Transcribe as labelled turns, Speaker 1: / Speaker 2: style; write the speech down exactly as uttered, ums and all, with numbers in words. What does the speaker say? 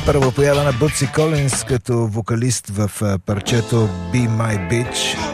Speaker 1: Първо поява на Буци Колинс като вокалист в парчето Be My Bitch.